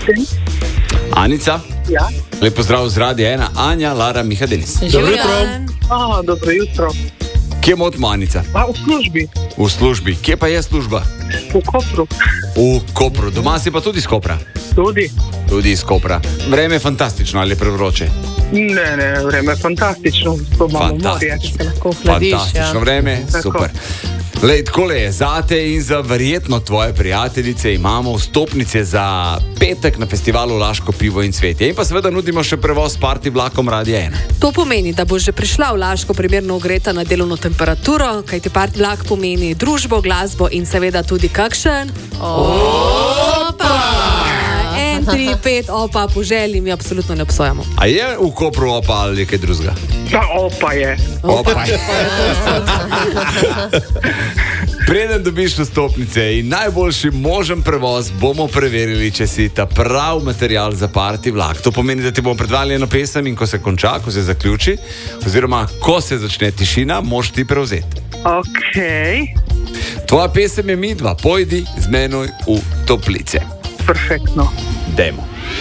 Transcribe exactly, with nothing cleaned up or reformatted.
Anica? Ja. Lep pozdrav z Radia ena, Anja, Lara, Miha, Denis. Dobro jutro. A, dobro jutro. Kje motimo, Anica? A, v službi. V službi. Kje pa je služba? V Kopru. V Kopru. Doma si pa tudi iz Kopra? Tudi. Tudi iz Kopra. Vreme je fantastično ali je prevroče? Ne, ne, vreme je fantastično. To imamo morje. Se lahko hladiš, Fantastično ja. vreme, Tako. super. Lej, takole je, zate in za verjetno tvoje prijateljice imamo vstopnice za petek na festivalu Laško pivo in cvetje. In pa seveda nudimo še prevoz s party vlakom Radia ena. To pomeni, da bo že prišla v Laško primerno ogreta na delovno temperaturo, kajti party vlak pomeni družbo, glasbo in seveda tudi kakšen. Opa! En, tri, pet, opa, po želji mi absolutno ne obsojamo. A je v Kopru opa ali kaj drugega? Ta opa je. Opa je. Preden dobiš vstopnice in najboljši možen prevoz, bomo preverili, če si ta prav material za party vlak. To pomeni, da ti bomo predvali eno pesem in ko se konča, ko se zaključi, oziroma ko se začne tišina, moš ti prevzeti. Ok. Tvoja pesem je Midva, pojdi z menoj v toplice. Perfektno. Dajmo.